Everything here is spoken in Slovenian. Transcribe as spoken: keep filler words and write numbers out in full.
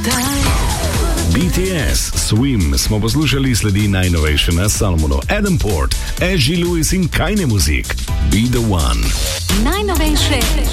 B T S, Swim smo poslušali, sledi najnovejše na Salomonu. Adam Port, Ashley Lewis in Kajne muzik. Be the one. Najnovejše